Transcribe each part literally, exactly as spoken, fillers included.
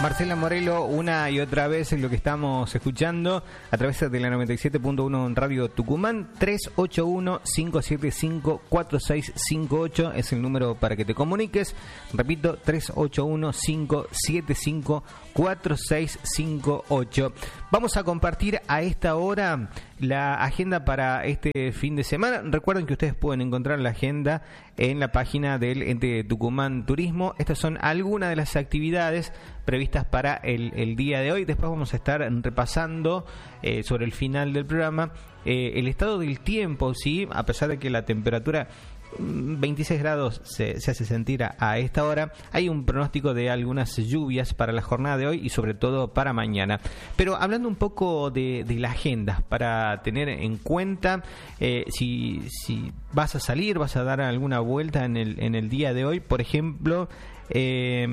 Marcela Morelo, una y otra vez es lo que estamos escuchando a través de la noventa y siete punto uno en Radio Tucumán. Tres ocho uno, cinco siete cinco, cuatro seis cinco ocho es el número para que te comuniques. Repito, tres ocho uno, cinco siete cinco, cuatro seis cinco ocho. Vamos a compartir a esta hora la agenda para este fin de semana. Recuerden que ustedes pueden encontrar la agenda en la página del ente Tucumán Turismo. Estas son algunas de las actividades previstas para el, el día de hoy. Después vamos a estar repasando eh, sobre el final del programa eh, el estado del tiempo, ¿sí? A pesar de que la temperatura veintiséis grados se, se hace sentir a, a esta hora, hay un pronóstico de algunas lluvias para la jornada de hoy y sobre todo para mañana. Pero hablando un poco de, de la agenda, para tener en cuenta eh, si, si vas a salir, vas a dar alguna vuelta en el, en el día de hoy, por ejemplo, eh,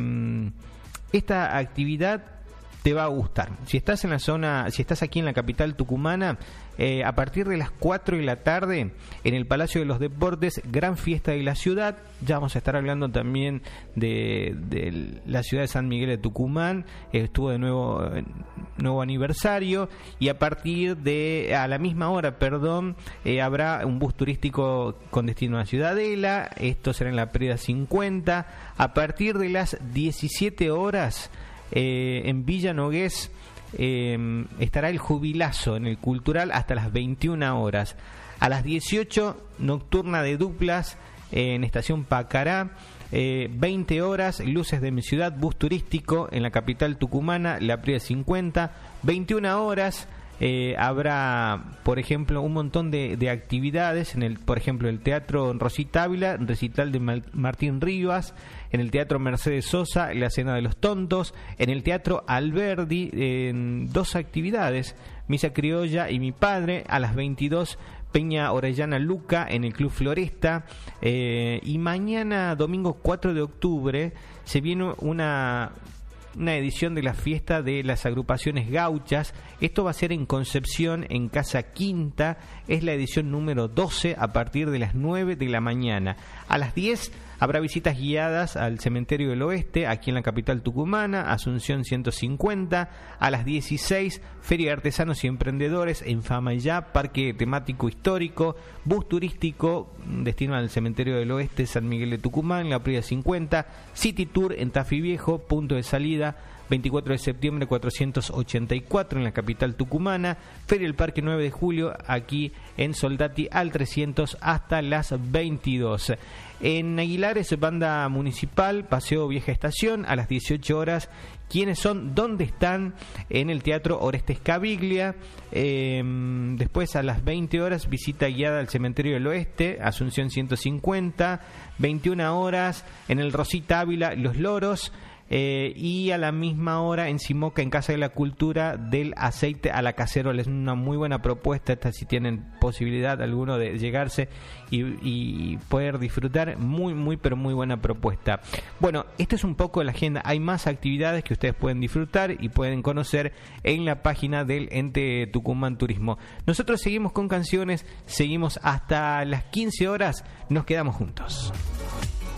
esta actividad te va a gustar. Si estás en la zona, si estás aquí en la capital tucumana, eh, a partir de las cuatro de la tarde, en el Palacio de los Deportes, gran fiesta de la ciudad. Ya vamos a estar hablando también de, de la ciudad de San Miguel de Tucumán. Eh, estuvo de nuevo eh, nuevo aniversario, y a partir de, a la misma hora, perdón, eh, habrá un bus turístico con destino a Ciudadela. Esto será en la Prida cincuenta. A partir de las diecisiete horas, Eh, en Villa Nogués eh, estará el jubilazo en el Cultural hasta las veintiuna horas. A las dieciocho, nocturna de duplas eh, en Estación Pacará. Eh, veinte horas, Luces de mi ciudad, bus turístico en la capital tucumana, la Prida cincuenta. veintiuna horas, eh, habrá, por ejemplo, un montón de, de actividades en el, por ejemplo, el Teatro Rosita Ávila, recital de Mal- Martín Rivas. En el Teatro Mercedes Sosa, La Cena de los Tontos. En el Teatro Alberdi, en dos actividades, Misa Criolla y Mi Padre. A las veintidós, Peña Orellana Luca en el Club Floresta. Eh, y mañana, domingo cuatro de octubre, se viene una... una edición de la fiesta de las agrupaciones gauchas. Esto va a ser en Concepción, en Casa Quinta. Es la edición número doce, a partir de las nueve de la mañana. A las diez habrá visitas guiadas al Cementerio del Oeste, aquí en la capital tucumana, Asunción ciento cincuenta. A las dieciséis, Feria de Artesanos y Emprendedores en Famayá, Parque Temático Histórico, bus turístico, destino al Cementerio del Oeste, San Miguel de Tucumán, la Prida cincuenta. City Tour en Tafí Viejo, punto de salida veinticuatro de septiembre cuatrocientos ochenta y cuatro en la capital tucumana. Feria del Parque nueve de julio, aquí en Soldati al trescientos hasta las veintidós. En Aguilares, banda municipal, Paseo Vieja Estación, a las dieciocho horas. ¿Quiénes son? ¿Dónde están? En el Teatro Orestes Caviglia. Eh, después, a las veinte horas, visita guiada al Cementerio del Oeste, Asunción ciento cincuenta. veintiuna horas, en el Rosita Ávila, Los Loros. Eh, y a la misma hora en Simoca, en Casa de la Cultura, del aceite a la cacerola. Es una muy buena propuesta esta, si tienen posibilidad alguno de llegarse y, y poder disfrutar. Muy, muy, pero muy buena propuesta. Bueno, esta es un poco la agenda. Hay más actividades que ustedes pueden disfrutar y pueden conocer en la página del ente Tucumán Turismo. Nosotros seguimos con canciones, seguimos hasta las quince horas. Nos quedamos juntos.